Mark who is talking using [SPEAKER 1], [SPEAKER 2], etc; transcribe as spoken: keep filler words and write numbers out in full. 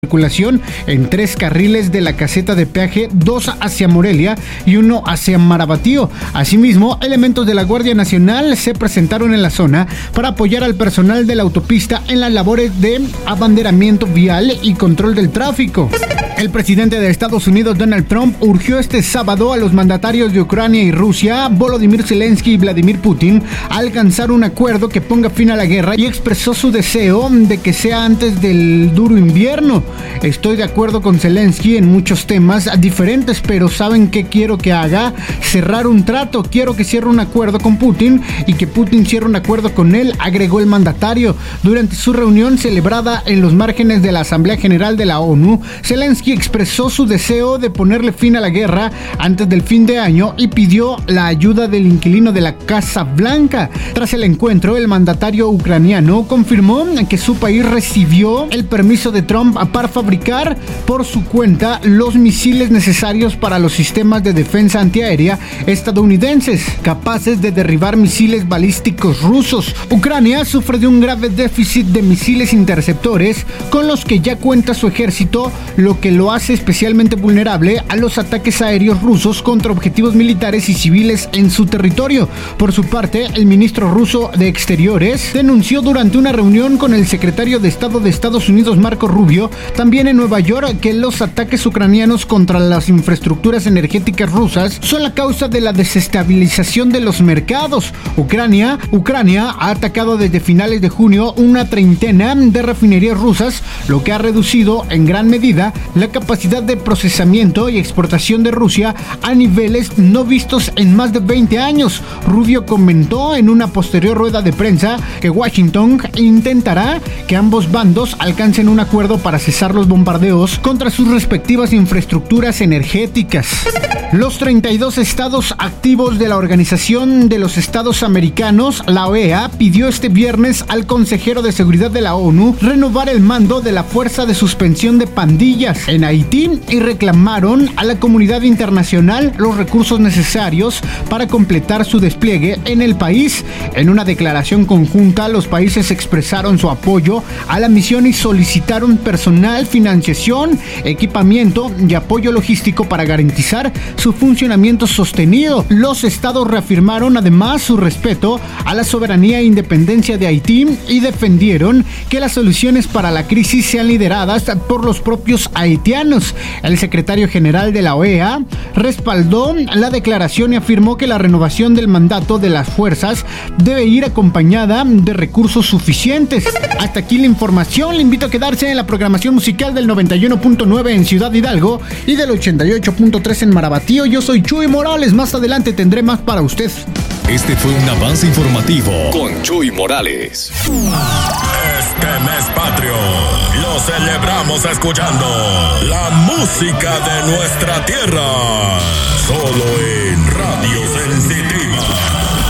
[SPEAKER 1] circulación en tres carriles de la caseta de peaje, dos hacia Morelia y uno hacia Marabatío. Asimismo, elementos de la Guardia Nacional se presentaron en la zona para apoyar al personal de la autopista en las labores de abanderamiento vial y control del tráfico. El presidente de Estados Unidos, Donald Trump, urgió este sábado a los mandatarios de Ucrania y Rusia, Volodymyr Zelensky y Vladimir Putin, a alcanzar un acuerdo que ponga fin a la guerra y expresó su deseo de que sea antes del duro invierno. Estoy de acuerdo con Zelensky en muchos temas diferentes, pero ¿saben qué quiero que haga? Cerrar un trato. Quiero que cierre un acuerdo con Putin y que Putin cierre un acuerdo con él, agregó el mandatario. Durante su reunión celebrada en los márgenes de la Asamblea General de la ONU, Zelensky expresó su deseo de ponerle fin a la guerra antes del fin de año y pidió la ayuda del inquilino de la Casa Blanca. Tras el encuentro, el mandatario ucraniano confirmó que su país recibió el permiso de Trump para fabricar por su cuenta los misiles necesarios para los sistemas de defensa antiaérea estadounidenses, capaces de derribar misiles balísticos rusos. Ucrania sufre de un grave déficit de misiles interceptores con los que ya cuenta su ejército, lo que lo hace especialmente vulnerable a los ataques aéreos rusos contra objetivos militares y civiles en su territorio. Por su parte, el ministro ruso de Exteriores denunció durante una reunión con el secretario de Estado de Estados Unidos, Marco Rubio, también en Nueva York, que los ataques ucranianos contra las infraestructuras energéticas rusas son la causa de la desestabilización de los mercados. Ucrania, Ucrania ha atacado desde finales de junio una treintena de refinerías rusas, lo que ha reducido en gran medida la capacidad de procesamiento y exportación de Rusia a niveles no vistos en más de veinte años. Rubio comentó en una posterior rueda de prensa que Washington intentará que ambos bandos alcancen un acuerdo para cesar los bombardeos contra sus respectivas infraestructuras energéticas. Los treinta y dos estados activos de la Organización de los Estados Americanos, la O E A, pidió este viernes al consejero de seguridad de la ONU renovar el mando de la Fuerza de Suspensión de Pandillas en Haití y reclamaron a la comunidad internacional los recursos necesarios para completar su despliegue en el país. En una declaración conjunta, los países expresaron su apoyo a la misión y solicitaron personal, financiación, equipamiento y apoyo logístico para garantizar su funcionamiento sostenido. Los estados reafirmaron además su respeto a la soberanía e independencia de Haití y defendieron que las soluciones para la crisis sean lideradas por los propios haitianos. El secretario general de la O E A respaldó la declaración y afirmó que la renovación del mandato de las fuerzas debe ir acompañada de recursos suficientes. Hasta aquí la información. Le invito a quedarse en la programación musical del noventa y uno punto nueve en Ciudad Hidalgo y del ochenta y ocho punto tres en Marabatío. Yo soy Chuy Morales. Más adelante tendré más para usted.
[SPEAKER 2] Este fue un avance informativo con Chuy Morales.
[SPEAKER 3] Este mes patrio lo celebramos escuchando la música de nuestra tierra. Solo en Radio Sensitiva.